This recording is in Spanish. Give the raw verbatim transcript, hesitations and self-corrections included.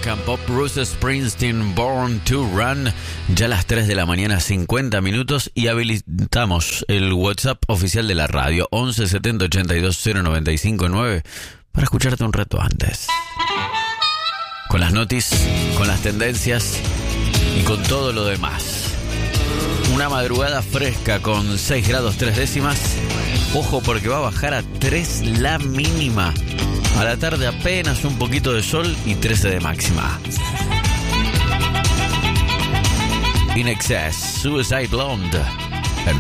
and Pop, Bruce Springsteen, Born to Run. Ya a las tres de la mañana, cincuenta minutos, y habilitamos el WhatsApp oficial de la radio, once setenta ochenta y dos cero noventa y cinco nueve, para escucharte un rato antes. Con las noticias, con las tendencias y con todo lo demás. Una madrugada fresca con seis grados tres décimas. Ojo, porque va a bajar a tres la mínima. A la tarde apenas un poquito de sol y trece de máxima. In Excess, Suicide Blonde.